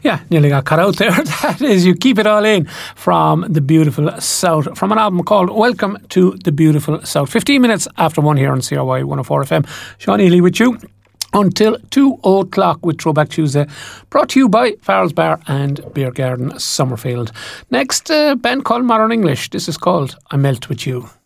Yeah, nearly got cut out there. That is You Keep It All In from the Beautiful South, from an album called Welcome to the Beautiful South. 15 minutes after 1 here on CRY 104 FM. Sean Ely with you until 2 o'clock with Throwback Tuesday, brought to you by Farrell's Bar and Beer Garden, Summerfield. Next, band called Modern English. This is called I Melt With You.